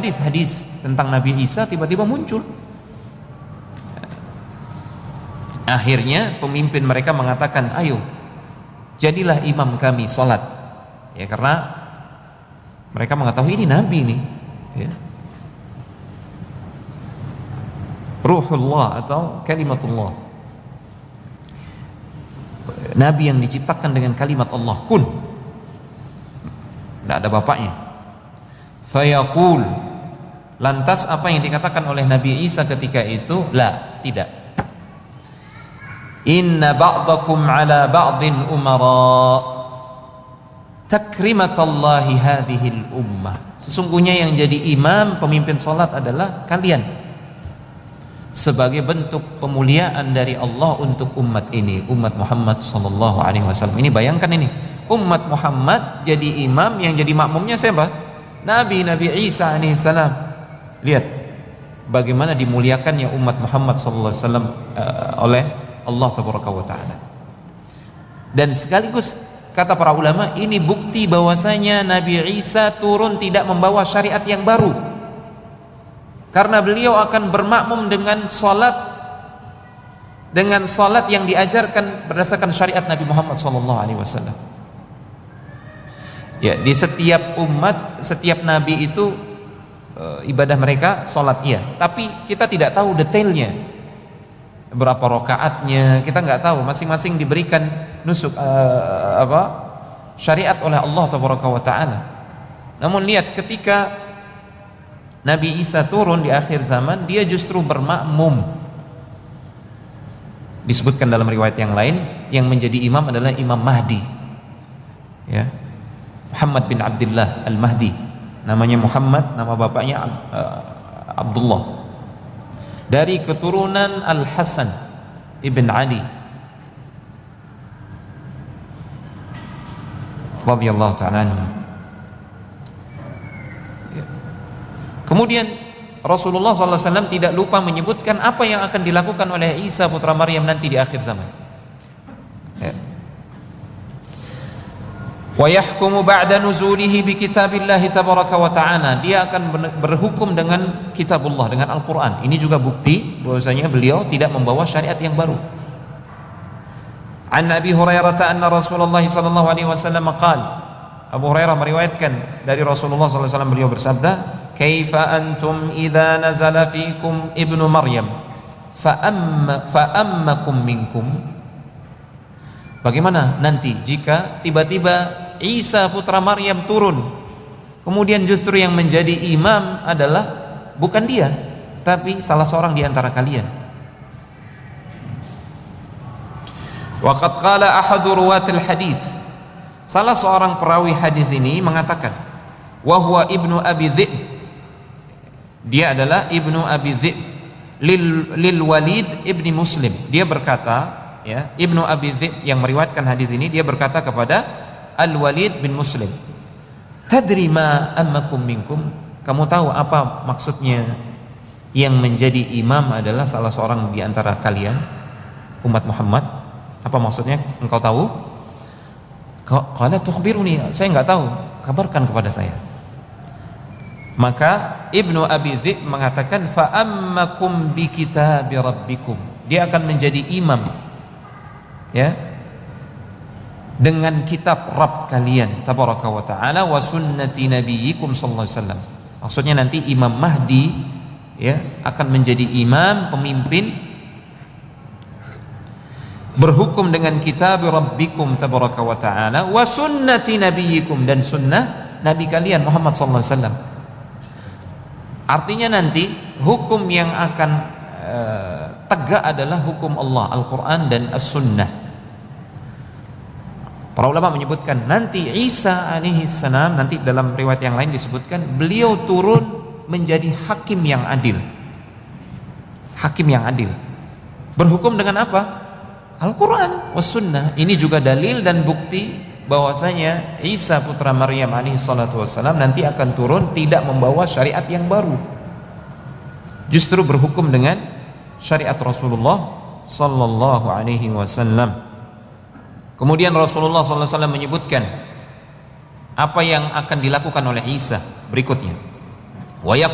hadis tentang Nabi Isa tiba-tiba muncul. Akhirnya pemimpin mereka mengatakan, ayo jadilah imam kami sholat, ya, karena mereka mengetahui ini Nabi nih, ya. Ruhullah atau kalimatullah, Nabi yang diciptakan dengan kalimat Allah, kun, tidak ada bapaknya. Fayaqul, lantas apa yang dikatakan oleh Nabi Isa ketika itu? La, tidak. Inna ba'dakum ala ba'din umara takrimatallahi hadhil ummah. Sesungguhnya yang jadi imam pemimpin salat adalah kalian, sebagai bentuk pemuliaan dari Allah untuk umat ini, umat Muhammad sallallahu alaihi wasallam. Ini bayangkan ini, umat Muhammad jadi imam, yang jadi makmumnya siapa? Nabi Isa alaihi salam. Lihat bagaimana dimuliakannya umat Muhammad sallallahu alaihi wasallam oleh Allah tabaraka wa taala. Dan sekaligus kata para ulama, ini bukti bahwasanya Nabi Isa turun tidak membawa syariat yang baru, karena beliau akan bermakmum dengan salat yang diajarkan berdasarkan syariat Nabi Muhammad SAW. Ya, di setiap umat, setiap nabi itu ibadah mereka salat, iya, tapi kita tidak tahu detailnya, berapa rakaatnya kita nggak tahu. Masing-masing diberikan nusuk syariat oleh Allah Taala. Namun lihat ketika Nabi Isa turun di akhir zaman, dia justru bermakmum. Disebutkan dalam riwayat yang lain, yang menjadi imam adalah Imam Mahdi, ya, Muhammad bin Abdullah Al-Mahdi. Namanya Muhammad, nama bapaknya Abdullah, dari keturunan Al-Hasan ibn Ali radhiyallahu ta'ala anhu. Kemudian Rasulullah SAW tidak lupa menyebutkan apa yang akan dilakukan oleh Isa putra Maryam nanti di akhir zaman. Wa yahkumu ba'da nuzulihi bi kitabillahi tabaraka wa ta'ala. Dia akan berhukum dengan kitabullah, dengan Al-Quran. Ini juga bukti bahwasanya beliau tidak membawa syariat yang baru. An Abi Hurairah anna Rasulullah sallallahu alaihi wasallam qala, Abu Hurairah meriwayatkan dari Rasulullah sallallahu alaihi wasallam, beliau bersabda, kaifa antum idza nazala fikum ibnu Maryam fa ammakum minkum. Bagaimana nanti jika tiba-tiba Isa putra Maryam turun, kemudian justru yang menjadi imam adalah bukan dia, tapi salah seorang di antara kalian. Waqad qala ahadu ruwatil hadits, salah seorang perawi hadis ini mengatakan, wa huwa ibnu Abi Dzib, dia adalah ibnu Abi Dzib lil Walid ibni Muslim. Dia berkata, ya, ibnu Abi Dzib yang meriwayatkan hadis ini, dia berkata kepada Al-Walid bin Muslim, tadri ma ammakum minkum, kamu tahu apa maksudnya yang menjadi imam adalah salah seorang di antara kalian, umat Muhammad? Apa maksudnya, engkau tahu? Qala tukhbiruni, saya enggak tahu, kabarkan kepada saya. Maka Ibnu Abi Dzib mengatakan, fa ammakum bi kitabi rabbikum, dia akan menjadi imam, ya, dengan kitab Rabb kalian tabaraka wa ta'ala, wa sunnati nabiyyikum sallallahu alaihi wasallam. Maksudnya nanti Imam Mahdi, ya, akan menjadi imam, pemimpin, berhukum dengan kitab Rabbikum tabaraka wa ta'ala, wa sunnati nabiyyikum, dan sunnah nabi kalian Muhammad sallallahu alaihi wasallam. Artinya nanti hukum yang akan tegak adalah hukum Allah, Al-Quran dan As-Sunnah. Para ulama menyebutkan nanti Isa alaihi salam, nanti dalam riwayat yang lain disebutkan beliau turun menjadi hakim yang adil. Hakim yang adil. Berhukum dengan apa? Al-Quran was sunnah. Ini juga dalil dan bukti bahwasanya Isa putra Maryam alaihi salatu wassalam nanti akan turun tidak membawa syariat yang baru, justru berhukum dengan syariat Rasulullah sallallahu alaihi wasallam. Kemudian Rasulullah sallallahu alaihi wasallam menyebutkan apa yang akan dilakukan oleh Isa berikutnya. Wa